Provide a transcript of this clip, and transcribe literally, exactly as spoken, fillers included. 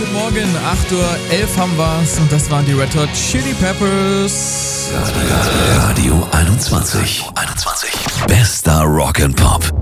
Guten Morgen, acht Uhr elf haben wir's und das waren die Red Hot Chili Peppers. Radio einundzwanzig. einundzwanzig. Bester Rock and Pop.